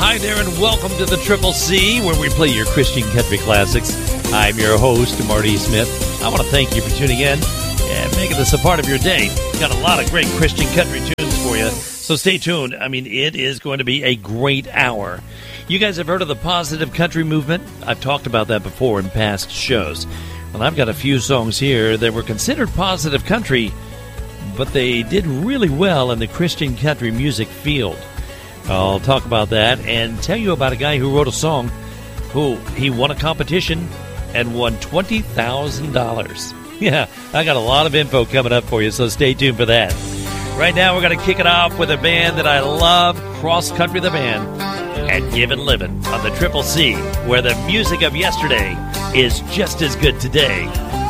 Hi there, and welcome to the Triple C, where we play your Christian country classics. I'm your host, Marty Smith. I want to thank you for tuning in and making this a part of your day. Got a lot of great Christian country tunes for you, so stay tuned. I mean, it is going to be a great hour. You guys have heard of the positive country movement? I've talked about that before in past shows. Well, I've got a few songs here that were considered positive country, but they did really well in the Christian country music field. I'll talk about that and tell you about a guy who wrote a song who he won a competition and won $20,000. Yeah, I got a lot of info coming up for you, so stay tuned for that. Right now, we're going to kick it off with a band that I love, Cross Country the Band, and Given Livin' on the Triple C, where the music of yesterday is just as good today.